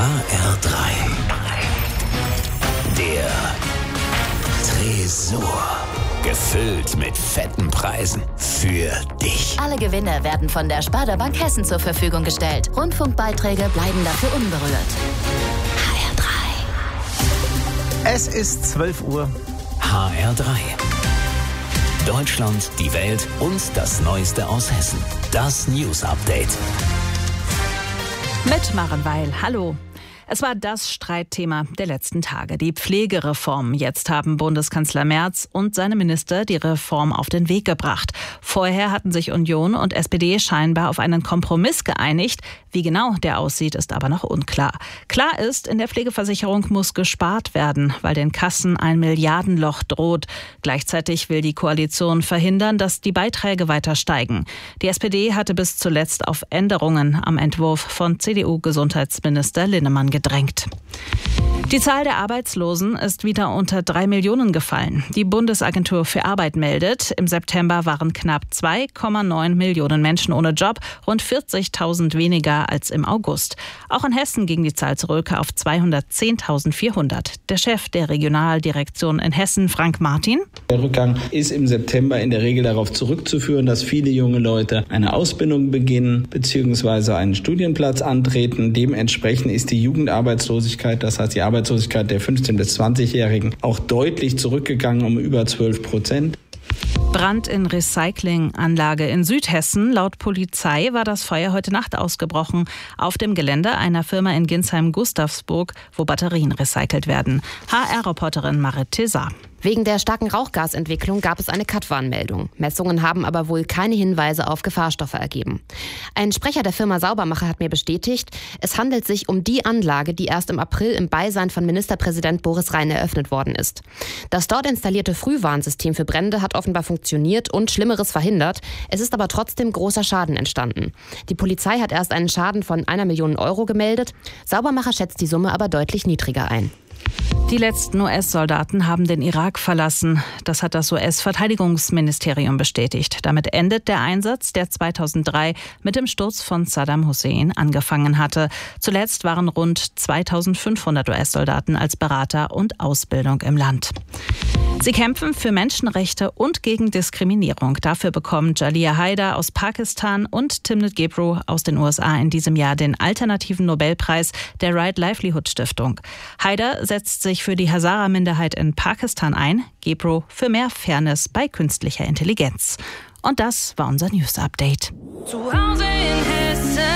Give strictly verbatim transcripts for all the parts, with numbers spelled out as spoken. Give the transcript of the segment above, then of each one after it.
R drei. Der Tresor. Gefüllt mit fetten Preisen für dich. Alle Gewinne werden von der Sparda Bank Hessen zur Verfügung gestellt. Rundfunkbeiträge bleiben dafür unberührt. H R drei. Es ist zwölf Uhr. H R drei. Deutschland, die Welt und das Neueste aus Hessen. Das News Update. Mit Maren Weil. Hallo. Es war das Streitthema der letzten Tage, die Pflegereform. Jetzt haben Bundeskanzler Merz und seine Minister die Reform auf den Weg gebracht. Vorher hatten sich Union und S P D scheinbar auf einen Kompromiss geeinigt. Wie genau der aussieht, ist aber noch unklar. Klar ist, in der Pflegeversicherung muss gespart werden, weil den Kassen ein Milliardenloch droht. Gleichzeitig will die Koalition verhindern, dass die Beiträge weiter steigen. Die S P D hatte bis zuletzt auf Änderungen am Entwurf von C D U-Gesundheitsminister Linnemann gedrängt. Die Zahl der Arbeitslosen ist wieder unter drei Millionen gefallen. Die Bundesagentur für Arbeit meldet, im September waren knapp zwei Komma neun Millionen Menschen ohne Job, rund vierzigtausend weniger als im August. Auch in Hessen ging die Zahl zurück auf zweihundertzehntausendvierhundert. Der Chef der Regionaldirektion in Hessen, Frank Martin: Der Rückgang ist im September in der Regel darauf zurückzuführen, dass viele junge Leute eine Ausbildung beginnen bzw. einen Studienplatz antreten. Dementsprechend ist die Jugendarbeitslosigkeit, das heißt die Arbeitslosigkeit der fünfzehn- bis zwanzigjährigen, auch deutlich zurückgegangen um über zwölf Prozent. Brand in Recyclinganlage in Südhessen. Laut Polizei war das Feuer heute Nacht ausgebrochen auf dem Gelände einer Firma in Ginsheim-Gustavsburg, wo Batterien recycelt werden. H R-Reporterin Marit Tesa. Wegen der starken Rauchgasentwicklung gab es eine Cut-Warnmeldung. Messungen haben aber wohl keine Hinweise auf Gefahrstoffe ergeben. Ein Sprecher der Firma Saubermacher hat mir bestätigt, es handelt sich um die Anlage, die erst im April im Beisein von Ministerpräsident Boris Rhein eröffnet worden ist. Das dort installierte Frühwarnsystem für Brände hat offenbar funktioniert und Schlimmeres verhindert. Es ist aber trotzdem großer Schaden entstanden. Die Polizei hat erst einen Schaden von einer Million Euro gemeldet. Saubermacher schätzt die Summe aber deutlich niedriger ein. Die letzten U S-Soldaten haben den Irak verlassen. Das hat das U S-Verteidigungsministerium bestätigt. Damit endet der Einsatz, der zweitausenddrei mit dem Sturz von Saddam Hussein angefangen hatte. Zuletzt waren rund zweitausendfünfhundert U S-Soldaten als Berater und Ausbildung im Land. Sie kämpfen für Menschenrechte und gegen Diskriminierung. Dafür bekommen Jalia Haider aus Pakistan und Timnit Gebru aus den U S A in diesem Jahr den alternativen Nobelpreis der Right Livelihood Stiftung. Haider setzt sich für die Hazara-Minderheit in Pakistan ein, Gebru für mehr Fairness bei künstlicher Intelligenz. Und das war unser News-Update. Zu Hause in Hessen.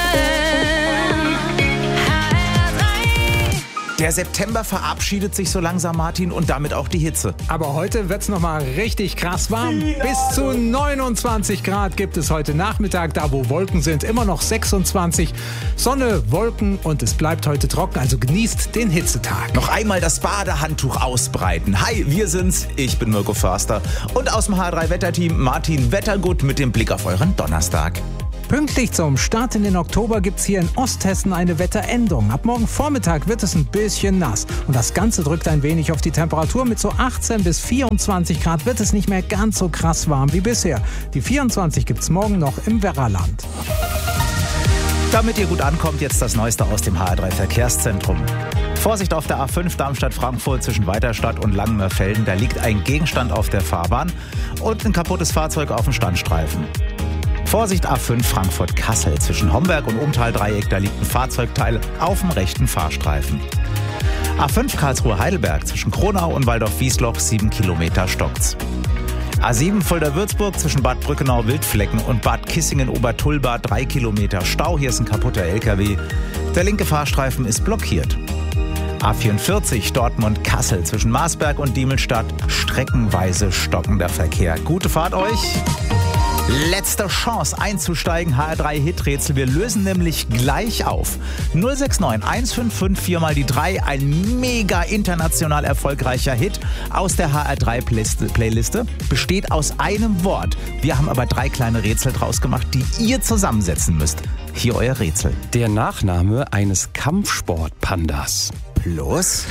Der September verabschiedet sich so langsam, Martin, und damit auch die Hitze. Aber heute wird's noch mal richtig krass warm. Bis zu neunundzwanzig Grad gibt es heute Nachmittag. Da, wo Wolken sind, immer noch sechsundzwanzig. Sonne, Wolken und es bleibt heute trocken. Also genießt den Hitzetag. Noch einmal das Badehandtuch ausbreiten. Hi, wir sind's. Ich bin Mirko Förster. Und aus dem H R drei Wetterteam Martin Wettergut mit dem Blick auf euren Donnerstag. Pünktlich zum Start in den Oktober gibt's hier in Osthessen eine Wetteränderung. Ab morgen Vormittag wird es ein bisschen nass. Und das Ganze drückt ein wenig auf die Temperatur. Mit so achtzehn bis vierundzwanzig Grad wird es nicht mehr ganz so krass warm wie bisher. Die vierundzwanzig gibt's morgen noch im Werraland. Damit ihr gut ankommt, jetzt das Neueste aus dem H R drei Verkehrszentrum. Vorsicht auf der A fünf Darmstadt-Frankfurt zwischen Weiterstadt und Langenmörfelden. Da liegt ein Gegenstand auf der Fahrbahn und ein kaputtes Fahrzeug auf dem Standstreifen. Vorsicht A fünf Frankfurt-Kassel zwischen Homberg und Umtal-Dreieck, da liegt ein Fahrzeugteil auf dem rechten Fahrstreifen. A fünf Karlsruhe-Heidelberg zwischen Kronau und Waldorf-Wiesloch, sieben Kilometer stockt's. A sieben Fulda-Würzburg zwischen Bad Brückenau-Wildflecken und Bad Kissingen-Obertullbad, drei Kilometer Stau, hier ist ein kaputter L K W. Der linke Fahrstreifen ist blockiert. A vierundvierzig Dortmund-Kassel zwischen Marsberg und Diemelstadt, streckenweise stockender Verkehr. Gute Fahrt euch! Letzte Chance einzusteigen, H R drei Hiträtsel. Wir lösen nämlich gleich auf. null sechs neun eins fünf fünf vier mal die drei. Ein mega international erfolgreicher Hit aus der H R drei Playliste. Besteht aus einem Wort. Wir haben aber drei kleine Rätsel draus gemacht, die ihr zusammensetzen müsst. Hier euer Rätsel. Der Nachname eines Kampfsportpandas. Plus.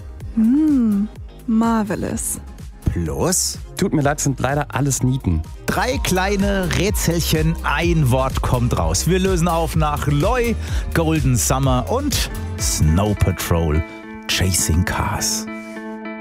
Mm, marvelous. Plus. Tut mir leid, sind leider alles Nieten. Drei kleine Rätselchen, ein Wort kommt raus. Wir lösen auf nach Loi, Golden Summer und Snow Patrol, Chasing Cars.